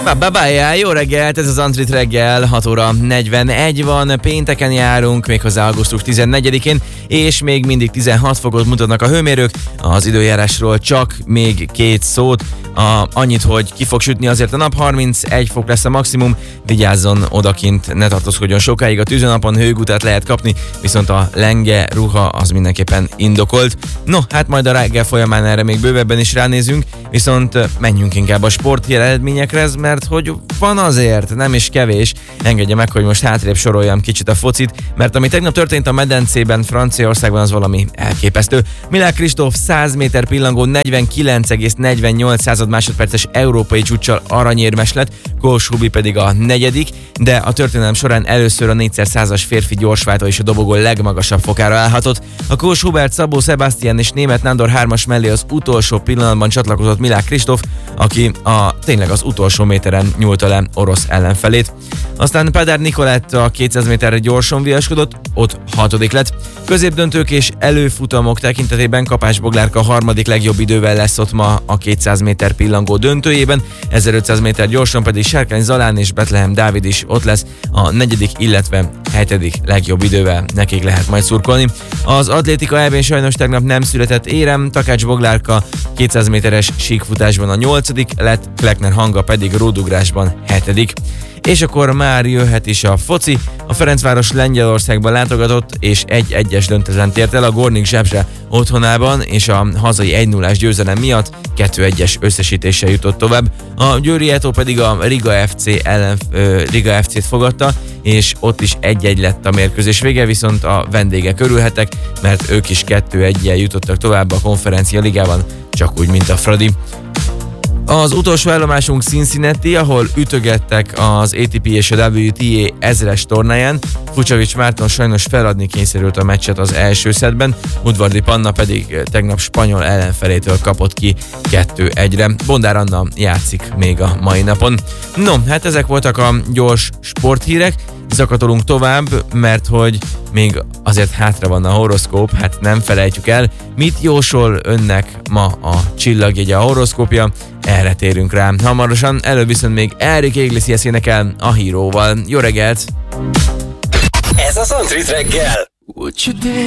Jó reggelt, ez az Antrit reggel, 6 óra 41 van, pénteken járunk, méghozzá augusztus 14-én, és még mindig 16 fokot mutatnak a hőmérők. Az időjárásról csak még két szót, annyit, hogy ki fog sütni azért a nap, 31 fok lesz a maximum, vigyázzon odakint, ne tartózkodjon sokáig, a tűzőnapon hőgutát lehet kapni, viszont a lenge ruha az mindenképpen indokolt. No, hát majd a reggel folyamán erre még bővebben is ránézünk, viszont menjünk inkább a sporthír eredményekre, mert hogy van azért, nem is kevés. Engedje meg, hogy most hátrébb soroljam kicsit a focit, mert ami tegnap történt a medencében, Franciaországban, az valami elképesztő. Milák Kristóf 100 méter pillangó 49,48 másodperces európai csúccsal aranyérmes lett, Kós Hubi pedig a negyedik, de a történelem során először a 4x100-as férfi gyorsváltó és a dobogó legmagasabb fokára állhatott. A Kós Hubert, Szabó Sebastian és Németh Nándor 3-as mellé az utolsó pillanatban csatlakozott Milák Kristóf, aki tényleg az utolsó méteren nyúlta le orosz ellenfelét. Aztán Padár Nikolett a 200 méterre gyorsan viaskodott, ott 6. lett. Középdöntők és előfutamok tekintetében Kapás Boglárka a harmadik legjobb idővel lesz ott ma a 200 méter pillangó döntőjében, 1500 méter gyorsan pedig Sárkány Zalán és Betlehem Dávid is ott lesz a 4., illetve 7. legjobb idővel, nekik lehet majd szurkolni. Az atlétika EB-n sajnos tegnap nem született érem, Takács Boglárka 200 méteres síkfutásban a 8. lett, Kleckner Hanga pedig ródugrásban 7. És akkor már jöhet is a foci. A Ferencváros Lengyelországban látogatott, és 1-1-es döntetlent ért el a Gornik Zsebzse otthonában, és a hazai 1-0-ás győzelem miatt 2-1-es összesítéssel jutott tovább. A Győri Eto pedig a Riga FC-t fogadta, és ott is 1-1 lett a mérkőzés vége, viszont a vendégek örülhettek, mert ők is 2-1-jel jutottak tovább a konferencia ligában, csak úgy, mint a Fradi. Az utolsó állomásunk Cincinnati, ahol ütögettek az ATP és a WTA 1000-es tornáján. Fucsovics Márton sajnos feladni kényszerült a meccset az első szettben, Udvardi Panna pedig tegnap spanyol ellenfelétől kapott ki 2-1-re. Bondár Anna játszik még a mai napon. No, hát ezek voltak a gyors sporthírek. Zakatolunk tovább, mert hogy még azért hátra van a horoszkóp, hát nem felejtjük el. Mit jósol önnek ma a csillagjegye, a horoszkópja? Erre térünk rá hamarosan, előbb viszont még Enrique Iglesias énekel a Híróval. Jó reggelt! Ez az Antrit reggel!